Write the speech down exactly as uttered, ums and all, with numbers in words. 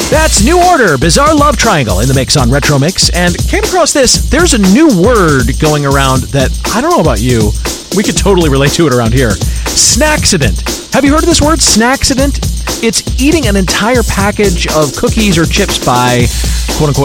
That's New Order, Bizarre Love Triangle in the mix on Retro Mix. And came across this. There's a new word going around that I don't know about you. We could totally relate to it around here. Snacksident. Have you heard of this word, snacksident? It's eating an entire package of cookies or chips by quote-unquote